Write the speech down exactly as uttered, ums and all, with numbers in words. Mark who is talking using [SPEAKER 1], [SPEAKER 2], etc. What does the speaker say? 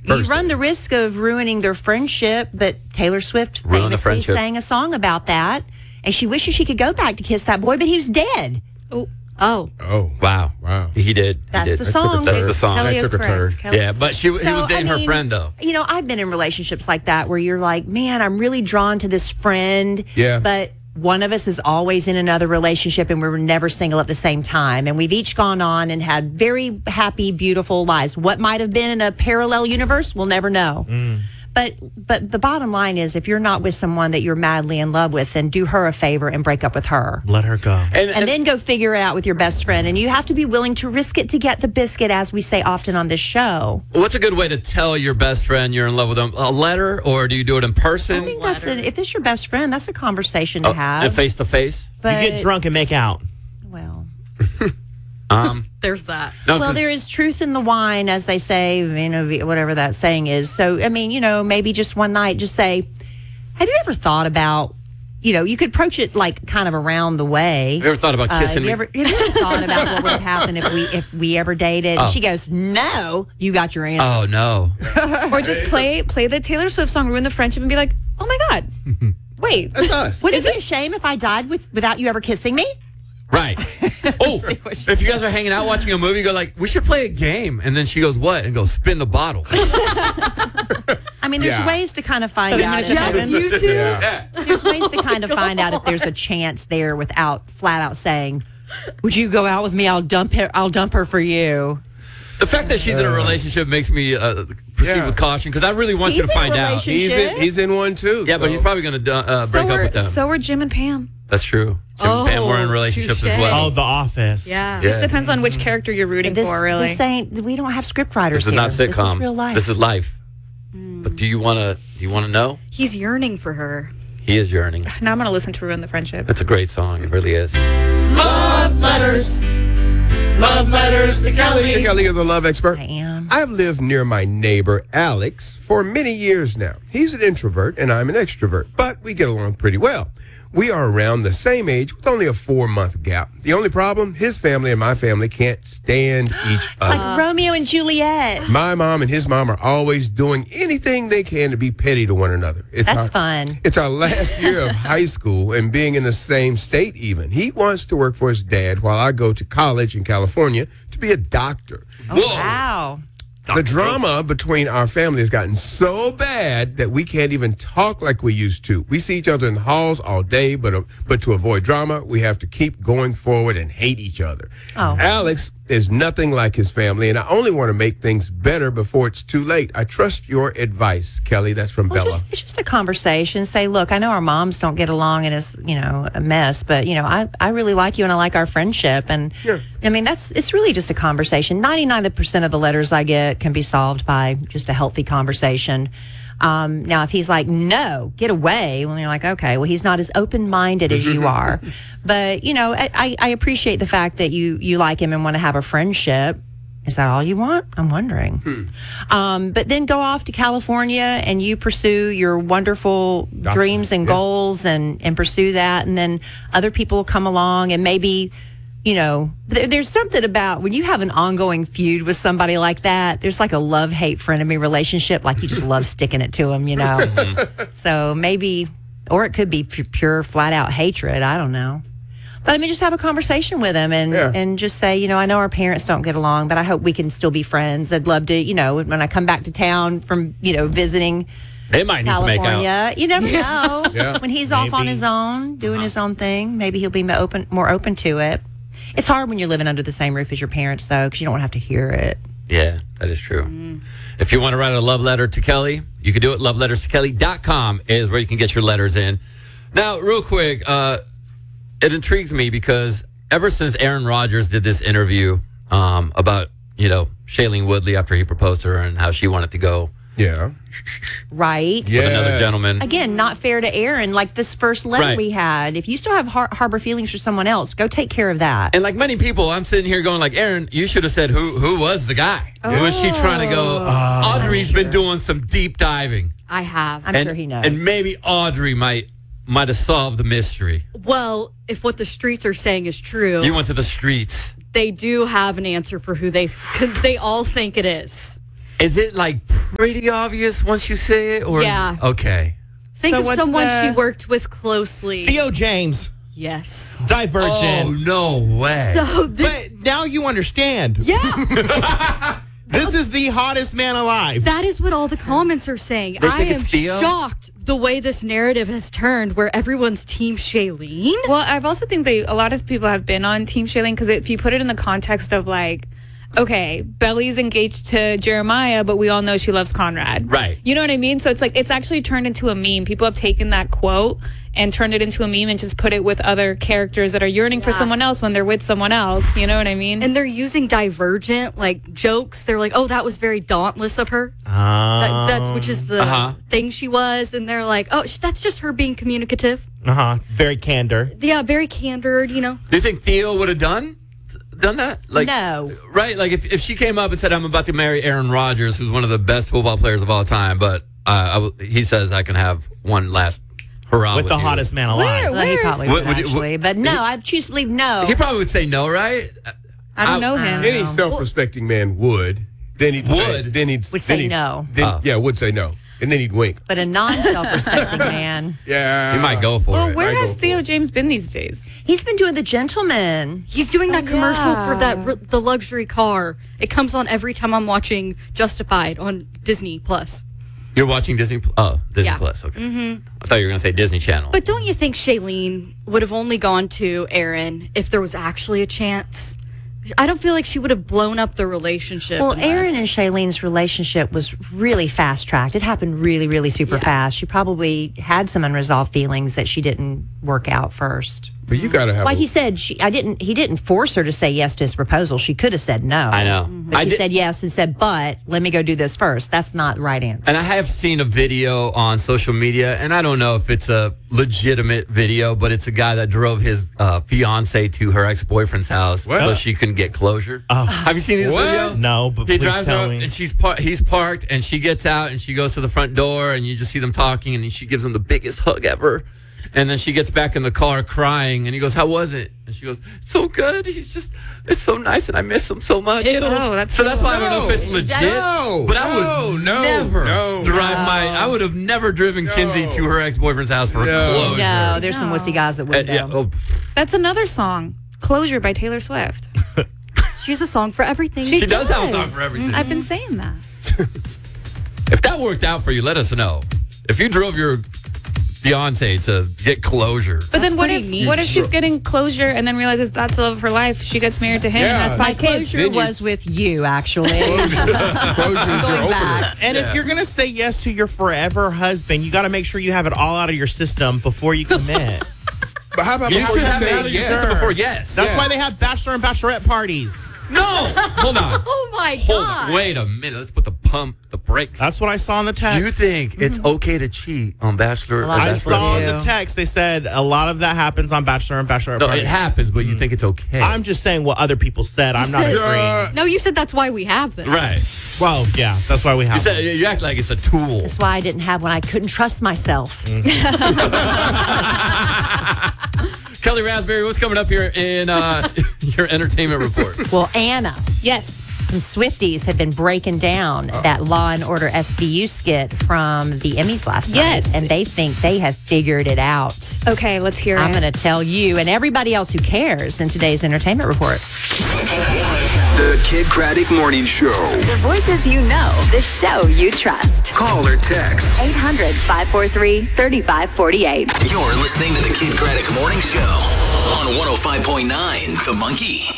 [SPEAKER 1] you run the risk of ruining their friendship, but Taylor Swift
[SPEAKER 2] Ruin the
[SPEAKER 1] famously
[SPEAKER 2] friendship.
[SPEAKER 1] sang a song about that, and she wishes she could go back to kiss that boy, but he was dead.
[SPEAKER 3] Oh.
[SPEAKER 4] Oh.
[SPEAKER 5] Oh.
[SPEAKER 2] Wow.
[SPEAKER 5] Wow.
[SPEAKER 2] He did. He
[SPEAKER 1] That's
[SPEAKER 2] did.
[SPEAKER 1] the song.
[SPEAKER 2] That's the song.
[SPEAKER 3] Kelly
[SPEAKER 5] That
[SPEAKER 3] is
[SPEAKER 5] took a
[SPEAKER 3] correct.
[SPEAKER 5] turn.
[SPEAKER 3] Kelly-
[SPEAKER 2] Yeah, but she he was
[SPEAKER 1] So,
[SPEAKER 2] dating
[SPEAKER 1] I
[SPEAKER 2] her
[SPEAKER 1] mean,
[SPEAKER 2] friend, though.
[SPEAKER 1] You know, I've been in relationships like that where you're like, man, I'm really drawn to this friend.
[SPEAKER 5] Yeah.
[SPEAKER 1] But one of us is always in another relationship and we're never single at the same time. And we've each gone on and had very happy, beautiful lives. What might have been in a parallel universe, we'll never know.
[SPEAKER 2] Mm.
[SPEAKER 1] But but the bottom line is, if you're not with someone that you're madly in love with, then do her a favor and break up with her.
[SPEAKER 6] Let her go.
[SPEAKER 2] And,
[SPEAKER 1] And then go figure it out with your best friend. And you have to be willing to risk it to get the biscuit, as we say often on this show.
[SPEAKER 2] what's a good way to tell your best friend you're in love with them? A letter, or do you do it in person?
[SPEAKER 1] I think that's a, if it's your best friend, that's a conversation to
[SPEAKER 2] Oh,
[SPEAKER 1] have.
[SPEAKER 2] and face to face?
[SPEAKER 1] But,
[SPEAKER 6] You get drunk and make out.
[SPEAKER 1] Well,
[SPEAKER 2] Um,
[SPEAKER 4] There's that.
[SPEAKER 2] no,
[SPEAKER 1] well,
[SPEAKER 2] 'cause-
[SPEAKER 1] there is truth in the wine, as they say, you know, whatever that saying is. So, I mean, you know, maybe just one night, just say, have you ever thought about, you know, you could approach it like kind of around the way.
[SPEAKER 2] Have you ever thought about
[SPEAKER 1] Uh,
[SPEAKER 2] kissing
[SPEAKER 1] have you
[SPEAKER 2] me?
[SPEAKER 1] ever, have you ever thought about what would happen if we if we ever dated?
[SPEAKER 2] Oh.
[SPEAKER 1] And she goes, no, you got your answer.
[SPEAKER 2] Oh, no.
[SPEAKER 3] Or just play play the Taylor Swift song, ruin the friendship, and be like, oh my God. Wait.
[SPEAKER 5] That's us.
[SPEAKER 1] Would it be a shame if I died with without you ever kissing me?
[SPEAKER 2] Right. Oh, if you guys are hanging out watching a movie, go like, we should play a game. And then she goes, what? And goes, spin the bottle.
[SPEAKER 1] I mean, there's
[SPEAKER 5] Yeah.
[SPEAKER 1] ways to kind of find
[SPEAKER 3] Seven
[SPEAKER 1] out.
[SPEAKER 3] minutes
[SPEAKER 1] if
[SPEAKER 3] of
[SPEAKER 1] there's-
[SPEAKER 3] heaven.
[SPEAKER 4] You two?
[SPEAKER 5] Yeah.
[SPEAKER 1] There's ways to kind of find out if there's a chance there without flat out saying, "Would you go out with me? I'll dump her. I'll dump her for you."
[SPEAKER 2] The fact that she's in a relationship makes me uh, proceed
[SPEAKER 5] Yeah.
[SPEAKER 2] with caution, because I really want
[SPEAKER 1] He's
[SPEAKER 2] you to
[SPEAKER 1] in a
[SPEAKER 2] find out.
[SPEAKER 1] relationship.
[SPEAKER 5] He's in, he's in one too.
[SPEAKER 2] Yeah, but
[SPEAKER 5] so-
[SPEAKER 2] he's probably going to uh,
[SPEAKER 3] So
[SPEAKER 2] break up
[SPEAKER 3] were,
[SPEAKER 2] with them.
[SPEAKER 3] so were Jim and Pam.
[SPEAKER 2] That's true. Jim and Pam were in
[SPEAKER 4] Oh,
[SPEAKER 2] relationships as
[SPEAKER 4] touche.
[SPEAKER 2] well.
[SPEAKER 6] Oh, The Office.
[SPEAKER 4] Yeah.
[SPEAKER 3] Just depends on which character you're rooting
[SPEAKER 1] This,
[SPEAKER 3] for, really.
[SPEAKER 1] this ain't. We don't have script writers
[SPEAKER 2] This is
[SPEAKER 1] here.
[SPEAKER 2] not sitcom.
[SPEAKER 1] This is real life.
[SPEAKER 2] This is life. But do you want to? Do you want to know?
[SPEAKER 4] He's yearning for her.
[SPEAKER 2] He is yearning.
[SPEAKER 3] Now I'm going to listen to Ruin the Friendship.
[SPEAKER 2] It's a great song. It really is.
[SPEAKER 5] Love letters. Love letters to Kelly. Kelly is a love expert.
[SPEAKER 1] I am.
[SPEAKER 5] I've lived near my neighbor, Alex, for many years now. He's an introvert and I'm an extrovert, but we get along pretty well. We are around the same age with only a four-month gap. The only problem, his family and my family can't stand each
[SPEAKER 1] It's
[SPEAKER 5] other.
[SPEAKER 1] like Romeo and Juliet.
[SPEAKER 5] My mom and his mom are always doing anything they can to be petty to one another. It's
[SPEAKER 1] That's
[SPEAKER 5] our,
[SPEAKER 1] fun.
[SPEAKER 5] It's our last year of high school and being in the same state even. He wants to work for his dad while I go to college in California to be a doctor.
[SPEAKER 1] Oh, wow.
[SPEAKER 5] The drama between our family has gotten so bad that we can't even talk like we used to. We see each other in the halls all day, but uh, but to avoid drama, we have to keep going forward and hate each other.
[SPEAKER 1] Oh.
[SPEAKER 5] Alex is nothing like his family, and I only want to make things better before it's too late. I trust your advice, Kelly. That's from
[SPEAKER 1] Well,
[SPEAKER 5] Bella.
[SPEAKER 1] just, it's just a conversation. Say, look, I know our moms don't get along and it's, you know, a mess, but, you know, I, I really like you and I like our friendship. And,
[SPEAKER 5] Yeah.
[SPEAKER 1] I mean, that's, it's really just a conversation. ninety-nine percent of the letters I get can be solved by just a healthy conversation. Um, now, if he's like, no, get away, well, you're like, okay, well, he's not as open-minded as you are. But, you know, I, I I appreciate the fact that you, you like him and want to have a friendship. Is that all you want? I'm wondering. Um, but then go off to California and you pursue your wonderful dreams and
[SPEAKER 5] yeah.
[SPEAKER 1] goals and, and pursue that. And then other people will come along and maybe, you know, th- there's something about when you have an ongoing feud with somebody like that, there's like a love-hate frenemy relationship. Like you just love sticking it to them, you know? So maybe, or it could be pu- pure flat out hatred. I don't know. But I mean, just have a conversation with him and,
[SPEAKER 5] Yeah.
[SPEAKER 1] and just say, you know, I know our parents don't get along, but I hope we can still be friends. I'd love to, you know, when I come back to town from, you know, visiting
[SPEAKER 2] They might need to make out.
[SPEAKER 1] California, you never know.
[SPEAKER 5] Yeah.
[SPEAKER 1] When he's off on
[SPEAKER 6] Maybe.
[SPEAKER 1] his own, doing his own thing, maybe he'll be mo- open, more open to it. It's hard when you're living under the same roof as your parents, though, because you don't want to have to hear it.
[SPEAKER 2] Yeah, that is true. If you want to write a love letter to Kelly, you can do it. love letters to kelly dot com is where you can get your letters in. Now, real quick, uh, it intrigues me because ever since Aaron Rodgers did this interview um, about, you know, Shailene Woodley after he proposed to her and how she wanted to go
[SPEAKER 5] Yeah.
[SPEAKER 1] Right?
[SPEAKER 5] Yeah.
[SPEAKER 2] with another gentleman.
[SPEAKER 1] Again, not fair to Aaron. Like this first letter
[SPEAKER 2] Right.
[SPEAKER 1] we had. If you still have har- harbor feelings for someone else, go take care of that.
[SPEAKER 2] And like many people, I'm sitting here going like, Aaron, you should have said who who was the guy. Who was she trying to go? Audrey's been doing some deep diving.
[SPEAKER 4] I have.
[SPEAKER 1] I'm
[SPEAKER 2] and,
[SPEAKER 1] sure he knows.
[SPEAKER 2] And maybe Audrey might might have solved the mystery.
[SPEAKER 4] Well, if what the streets are saying is true,
[SPEAKER 2] You went to the streets.
[SPEAKER 4] they do have an answer for who they they all think it is.
[SPEAKER 2] Is it like pretty obvious once you say it? Or
[SPEAKER 4] Yeah.
[SPEAKER 2] Okay.
[SPEAKER 4] Think
[SPEAKER 3] So
[SPEAKER 4] of
[SPEAKER 3] what's
[SPEAKER 4] someone
[SPEAKER 3] the-
[SPEAKER 4] she worked with closely.
[SPEAKER 6] Theo James,
[SPEAKER 4] Yes.
[SPEAKER 6] Divergent.
[SPEAKER 2] Oh, no way.
[SPEAKER 4] So this,
[SPEAKER 6] But now you understand.
[SPEAKER 4] yeah,
[SPEAKER 6] This is the hottest man alive.
[SPEAKER 4] that is what all the comments are saying.
[SPEAKER 2] They
[SPEAKER 4] I
[SPEAKER 2] think
[SPEAKER 4] am
[SPEAKER 2] it's Theo?
[SPEAKER 4] shocked the way this narrative has turned, where everyone's team Shailene.
[SPEAKER 3] Well, I've also think they a lot of people have been on Team Shailene because if you put it in the context of like, okay, Belly's engaged to Jeremiah, but we all know she loves Conrad.
[SPEAKER 2] Right.
[SPEAKER 3] You know what I mean? So it's like it's actually turned into a meme. People have taken that quote and turned it into a meme and just put it with other characters that are yearning for someone else when they're with someone else. You know what I mean?
[SPEAKER 4] And they're using Divergent like jokes. They're like, "Oh, that was very dauntless of her." That, that's which is the
[SPEAKER 2] Uh-huh.
[SPEAKER 4] thing she was, and they're like, "Oh, sh- that's just her being communicative."
[SPEAKER 6] Uh huh. Very candor.
[SPEAKER 4] Yeah, very candored. You know.
[SPEAKER 2] Do you think Theo would have done done that? Like,
[SPEAKER 1] No.
[SPEAKER 2] Right? Like, if, if she came up and said, I'm about to marry Aaron Rodgers, who's one of the best football players of all time, but uh, I w- he says I can have one last hurrah
[SPEAKER 6] With
[SPEAKER 2] with
[SPEAKER 6] the
[SPEAKER 2] you.
[SPEAKER 6] hottest man alive.
[SPEAKER 3] Where?
[SPEAKER 1] Well, he
[SPEAKER 3] Where?
[SPEAKER 1] probably
[SPEAKER 2] What
[SPEAKER 1] would,
[SPEAKER 2] would you-
[SPEAKER 1] actually. But no, I choose to believe no.
[SPEAKER 2] He probably would say no, right?
[SPEAKER 3] I don't
[SPEAKER 2] I-
[SPEAKER 3] know him.
[SPEAKER 5] Any self-respecting man would. Then he'd
[SPEAKER 2] Would.
[SPEAKER 5] Then he'd
[SPEAKER 1] Would
[SPEAKER 5] then
[SPEAKER 1] say
[SPEAKER 5] he'd-
[SPEAKER 1] no.
[SPEAKER 5] Then,
[SPEAKER 2] Oh.
[SPEAKER 5] Yeah, would say no, and then he'd wink.
[SPEAKER 1] But a non-self-respecting man,
[SPEAKER 5] Yeah,
[SPEAKER 2] He might go for
[SPEAKER 3] Well,
[SPEAKER 2] it.
[SPEAKER 3] where
[SPEAKER 5] I
[SPEAKER 3] has
[SPEAKER 5] go
[SPEAKER 3] Theo
[SPEAKER 5] for it.
[SPEAKER 3] James been these days?
[SPEAKER 1] he's been doing The Gentleman.
[SPEAKER 4] He's doing that
[SPEAKER 3] Oh,
[SPEAKER 4] commercial
[SPEAKER 3] yeah.
[SPEAKER 4] for that r- the luxury car. It comes on every time I'm watching Justified on Disney Plus.
[SPEAKER 2] You're watching Disney Pl- Oh, Disney
[SPEAKER 4] Yeah.
[SPEAKER 2] Plus. Okay. Mm-hmm. I thought you were going to say Disney Channel.
[SPEAKER 4] But don't you think Shailene would have only gone to Aaron if there was actually a chance? I don't feel like she would have blown up the relationship.
[SPEAKER 1] Well,
[SPEAKER 4] unless-
[SPEAKER 1] Aaron and Shailene's relationship was really fast-tracked. It happened really, really super fast. She probably had some unresolved feelings that she didn't work out first.
[SPEAKER 5] But you gotta have.
[SPEAKER 1] Like
[SPEAKER 5] a-
[SPEAKER 1] he said, she I didn't. He didn't force her to say yes to his proposal. She could have said no.
[SPEAKER 2] I know.
[SPEAKER 1] But
[SPEAKER 2] I
[SPEAKER 1] she
[SPEAKER 2] did-
[SPEAKER 1] said yes and said, "But let me go do this first." That's not the right answer.
[SPEAKER 2] And I have seen a video on social media, and I don't know if it's a legitimate video, but it's a guy that drove his uh, fiance to her ex-boyfriend's house
[SPEAKER 5] What?
[SPEAKER 2] so she couldn't get closure. Have you seen this
[SPEAKER 5] What?
[SPEAKER 2] video?
[SPEAKER 6] No, but
[SPEAKER 2] He
[SPEAKER 6] please
[SPEAKER 2] drives
[SPEAKER 6] tell
[SPEAKER 2] up
[SPEAKER 6] me.
[SPEAKER 2] and she's par- he's parked, and she gets out and she goes to the front door, and you just see them talking, and she gives him the biggest hug ever. And then she gets back in the car crying, and he goes, "How was it?" And she goes, "So good. He's just, it's so nice, and I miss him so much."
[SPEAKER 3] Oh, that's
[SPEAKER 2] So that's why I don't know if it's
[SPEAKER 5] No.
[SPEAKER 2] legit.
[SPEAKER 5] No.
[SPEAKER 2] But I
[SPEAKER 5] No,
[SPEAKER 2] would
[SPEAKER 5] no,
[SPEAKER 2] never
[SPEAKER 5] no,
[SPEAKER 2] drive my. I would have never driven Kinsey to her ex-boyfriend's house for
[SPEAKER 5] No.
[SPEAKER 2] a closure.
[SPEAKER 1] No, there's some
[SPEAKER 3] No.
[SPEAKER 1] wussy guys that
[SPEAKER 2] Uh,
[SPEAKER 1] would.
[SPEAKER 2] yeah,
[SPEAKER 1] though.
[SPEAKER 2] oh,
[SPEAKER 3] That's another song, "Closure" by Taylor Swift.
[SPEAKER 4] She's a song for everything.
[SPEAKER 3] She
[SPEAKER 2] she does have a song
[SPEAKER 3] does.
[SPEAKER 2] for everything.
[SPEAKER 3] I've been saying that.
[SPEAKER 2] If that worked out for you, let us know. If you drove your fiance to get closure,
[SPEAKER 3] But then what
[SPEAKER 4] pretty
[SPEAKER 3] if
[SPEAKER 4] neat.
[SPEAKER 3] what if she's getting closure and then realizes that's the love of her life? She gets married to him and
[SPEAKER 5] Yeah.
[SPEAKER 3] has
[SPEAKER 1] My
[SPEAKER 3] five kids.
[SPEAKER 1] closure
[SPEAKER 5] Then you-
[SPEAKER 1] was with you, actually.
[SPEAKER 5] Closure's your
[SPEAKER 1] Going
[SPEAKER 5] opener.
[SPEAKER 1] back.
[SPEAKER 6] And if you're going to say yes to your forever husband, you got to make sure you have it all out of your system before you commit.
[SPEAKER 5] But how about
[SPEAKER 2] you
[SPEAKER 5] before
[SPEAKER 2] should
[SPEAKER 5] you
[SPEAKER 2] have it
[SPEAKER 5] say
[SPEAKER 2] out of your
[SPEAKER 5] yes?
[SPEAKER 2] system before yes.
[SPEAKER 6] That's
[SPEAKER 5] Yeah.
[SPEAKER 6] why they have bachelor and bachelorette parties.
[SPEAKER 2] No, hold on.
[SPEAKER 4] Oh my
[SPEAKER 2] Hold
[SPEAKER 4] god!
[SPEAKER 2] on. Wait a minute. Let's put the pump, the brakes.
[SPEAKER 6] That's what I saw in the text.
[SPEAKER 2] you think it's okay to cheat on Bachelor?
[SPEAKER 1] A lot
[SPEAKER 2] or
[SPEAKER 1] of
[SPEAKER 6] I
[SPEAKER 1] people
[SPEAKER 2] Bachelorette?
[SPEAKER 6] saw in
[SPEAKER 1] do.
[SPEAKER 6] the text they said a lot of that happens on bachelor and bachelorette
[SPEAKER 2] No,
[SPEAKER 6] parties.
[SPEAKER 2] it happens, but you think it's okay.
[SPEAKER 6] I'm just saying what other people said. I'm not
[SPEAKER 4] said-
[SPEAKER 6] agreeing.
[SPEAKER 4] No, you said that's why we have them.
[SPEAKER 2] right.
[SPEAKER 6] Well, yeah, that's why we have
[SPEAKER 2] You said
[SPEAKER 6] them.
[SPEAKER 2] you act like it's a tool.
[SPEAKER 1] That's why I didn't have one. I couldn't trust myself.
[SPEAKER 2] Kelly Raspberry, what's coming up here in uh, your entertainment report?
[SPEAKER 1] Well, Anna,
[SPEAKER 3] Yes.
[SPEAKER 1] some Swifties have been breaking down that Law and Order S V U skit from the Emmys last
[SPEAKER 3] Yes.
[SPEAKER 1] night, and they think they have figured it out.
[SPEAKER 3] Okay, let's hear
[SPEAKER 1] I'm
[SPEAKER 3] it.
[SPEAKER 1] going to tell you and everybody else who cares in today's entertainment report.
[SPEAKER 7] The Kid Craddock Morning Show.
[SPEAKER 8] The voices you know, the show you trust.
[SPEAKER 7] Call or text.
[SPEAKER 8] eight hundred, five four three, three five four eight.
[SPEAKER 7] You're listening to the Kid Craddock Morning Show on one oh five point nine The Monkey.